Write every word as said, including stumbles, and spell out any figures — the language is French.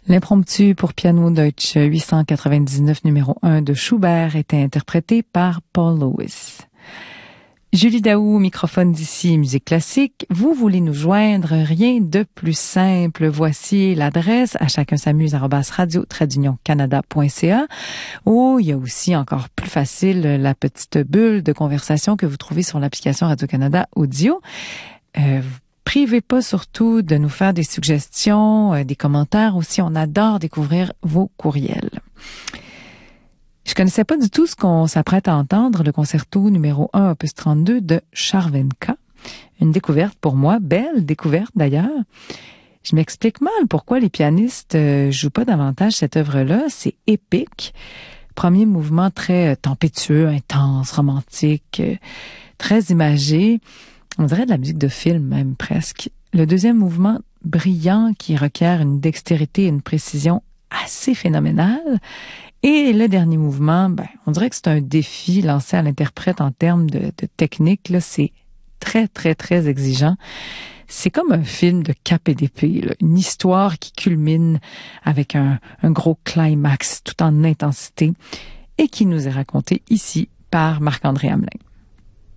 L'impromptu pour piano Deutsch huit cent quatre-vingt-dix-neuf numéro un de Schubert était interprété par Paul Lewis. Julie Daou, microphone d'ici, musique classique. Vous voulez nous joindre, rien de plus simple. Voici l'adresse à chacun s'amuse arobase radio trait d'union canada point c a. Ou il y a aussi encore plus facile la petite bulle de conversation que vous trouvez sur l'application Radio-Canada Audio. Euh, Privez pas surtout de nous faire des suggestions, euh, des commentaires aussi. On adore découvrir vos courriels. Je connaissais pas du tout ce qu'on s'apprête à entendre, le concerto numéro un, opus trente-deux de Chervenka. Une découverte pour moi, belle découverte d'ailleurs. Je m'explique mal pourquoi les pianistes euh, jouent pas davantage cette œuvre-là. C'est épique. Premier mouvement très tempétueux, intense, romantique, euh, très imagé. On dirait de la musique de film même presque. Le deuxième mouvement brillant qui requiert une dextérité et une précision assez phénoménale. Et le dernier mouvement, ben, on dirait que c'est un défi lancé à l'interprète en termes de, de technique. Là, c'est très, très, très exigeant. C'est comme un film de cap et d'épée, là. Une histoire qui culmine avec un, un gros climax tout en intensité et qui nous est racontée ici par Marc-André Hamelin.